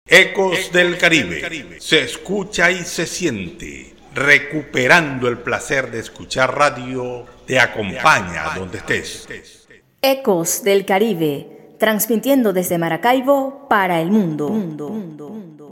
Ecos del Caribe. Se escucha y se siente. Recuperando el placer de escuchar radio, te acompaña donde estés. Ecos del Caribe, transmitiendo desde Maracaibo para el mundo.